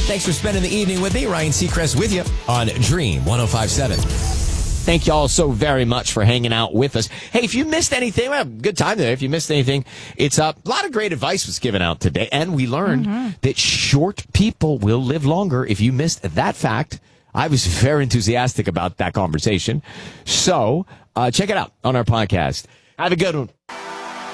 Thanks for spending the evening with me. Ryan Seacrest with you on Dream 105.7. Thank you all so very much for hanging out with us. Hey, if you missed anything, well, good time there. If you missed anything, it's a lot of great advice was given out today. And we learned that short people will live longer. If you missed that fact, I was very enthusiastic about that conversation. So check it out on our podcast. Have a good one.